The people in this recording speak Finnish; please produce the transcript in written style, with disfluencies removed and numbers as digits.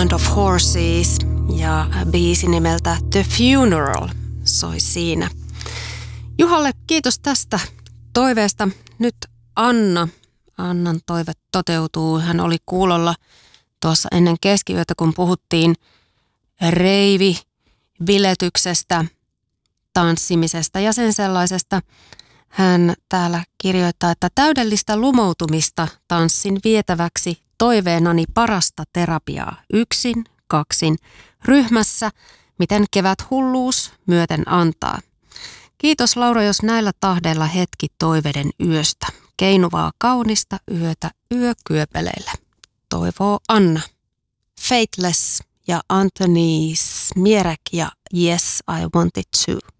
Band of Horses ja biisi nimeltä The Funeral soi siinä. Juhalle kiitos tästä toiveesta. Nyt Annan toive toteutuu. Hän oli kuulolla tuossa ennen keskiyötä, kun puhuttiin biletyksestä, tanssimisesta ja sen sellaisesta. Hän täällä kirjoittaa, että täydellistä lumoutumista tanssin vietäväksi toiveenani parasta terapiaa yksin, kaksin, ryhmässä, miten keväthulluus myöten antaa. Kiitos Laura, jos näillä tahdeilla hetki toiveiden yöstä. Keinuvaa kaunista yötä yökyöpeleille. Toivoo Anna. Faithless ja Anthony Smierek ja Yes, I Want It Too.